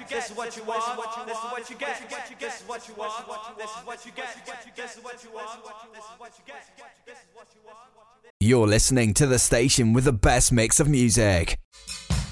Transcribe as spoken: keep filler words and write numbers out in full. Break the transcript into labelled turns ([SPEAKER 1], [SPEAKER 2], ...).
[SPEAKER 1] This is what you want. This is what you get. This is what you want. This is what you get. This is what you want. This is what you get. This is what you want.
[SPEAKER 2] You're listening to the station with the best mix of music.